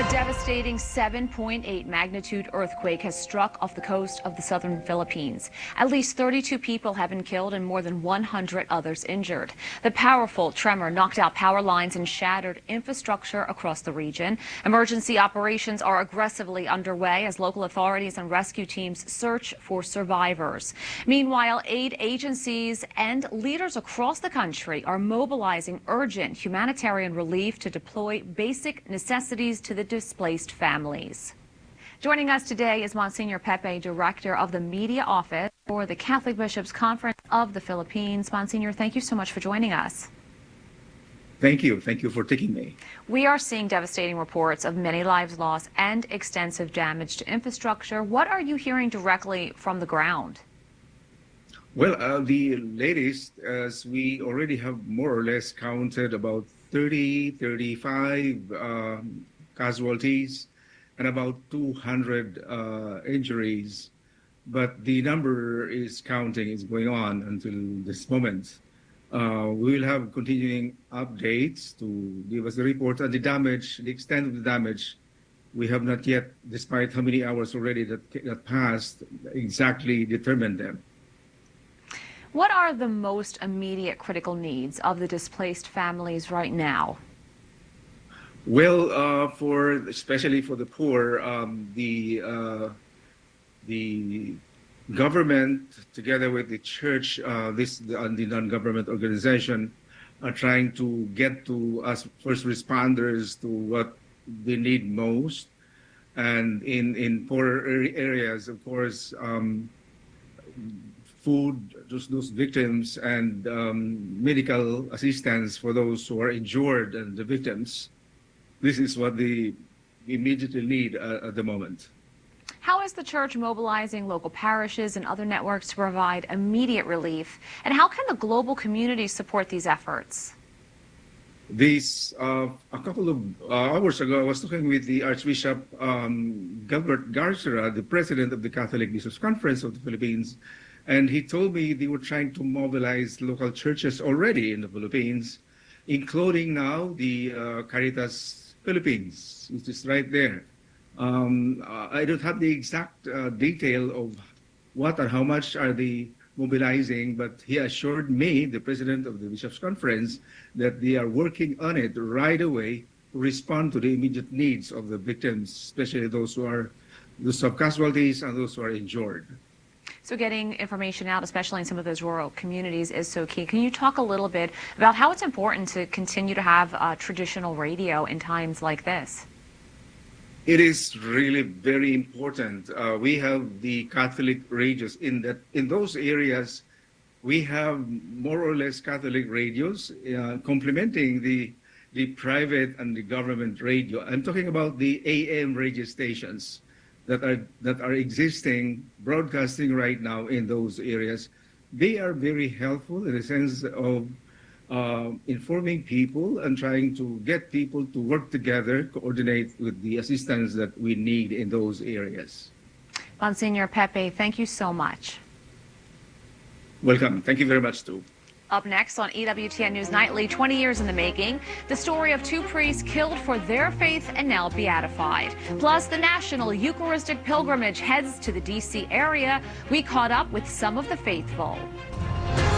devastating 7.8 magnitude earthquake has struck off the coast of the southern Philippines. At least 32 people have been killed and more than 100 others injured. The powerful tremor knocked out power lines and shattered infrastructure across the region. Emergency operations are aggressively underway as local authorities and rescue teams search for survivors. Meanwhile, aid agencies and leaders across the country are mobilizing urgent humanitarian relief to deploy basic necessities to the displaced families. Joining us today is Monsignor Pepe, Director of the Media Office for the Catholic Bishops' Conference of the Philippines. Monsignor, thank you so much for joining us. Thank you. Thank you for taking me. We are seeing devastating reports of many lives lost and extensive damage to infrastructure. What are you hearing directly from the ground? Well, the latest, as we already have more or less counted about 35 casualties and about 200 injuries, but the number is counting, is going on until this moment. We will have continuing updates to give us the report on the damage, the extent of the damage. We have not yet, despite how many hours already that passed, exactly determined them. What are the most immediate critical needs of the displaced families right now? Well, especially for the poor, the government, together with the church, the non-government organization, are trying to get to us first responders to what they need most. And in poorer areas, of course, food, those victims, and medical assistance for those who are injured and the victims. This is what they immediately need at the moment. How is the church mobilizing local parishes and other networks to provide immediate relief? And how can the global community support these efforts? A couple of hours ago, I was talking with the Archbishop Gilbert Garcia, the president of the Catholic Bishops' Conference of the Philippines, and he told me they were trying to mobilize local churches already in the Philippines, including now the Caritas Philippines, which is right there. I don't have the exact detail of what or how much are they mobilizing, but he assured me, the president of the Bishops' Conference, that they are working on it right away to respond to the immediate needs of the victims, especially those who have casualties and those who are injured. So getting information out, especially in some of those rural communities, is so key. Can you talk a little bit about how it's important to continue to have traditional radio in times like this? It is really very important. We have the Catholic radios in those areas. We have more or less Catholic radios complementing the private and the government radio. I'm talking about the AM radio stations that are existing, broadcasting right now in those areas. They are very helpful in the sense of informing people and trying to get people to work together, coordinate with the assistance that we need in those areas. Monsignor Pepe, thank you so much. Welcome. Thank you very much, too. Up next on EWTN News Nightly, 20 years in the making, the story of two priests killed for their faith and now beatified. Plus, the National Eucharistic Pilgrimage heads to the D.C. area. We caught up with some of the faithful.